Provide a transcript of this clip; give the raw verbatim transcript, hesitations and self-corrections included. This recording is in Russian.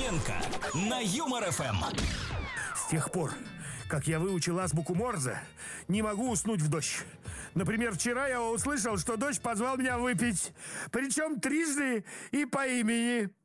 Нестеренко на Юмор эф эм. С тех пор, как я выучил азбуку Морзе, не могу уснуть в дождь. Например, вчера я услышал, что дождь позвал меня выпить. Причем трижды и по имени.